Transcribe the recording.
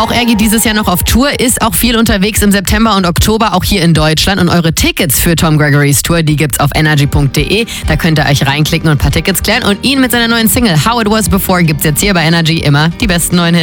Auch er geht dieses Jahr noch auf Tour, ist auch viel unterwegs im September und Oktober, auch hier in Deutschland. Und eure Tickets für Tom Gregorys Tour, die gibt's auf energy.de. Da könnt ihr euch reinklicken und ein paar Tickets klären. Und ihn mit seiner neuen Single How It Was Before gibt's jetzt hier bei Energy immer die besten neuen Hits.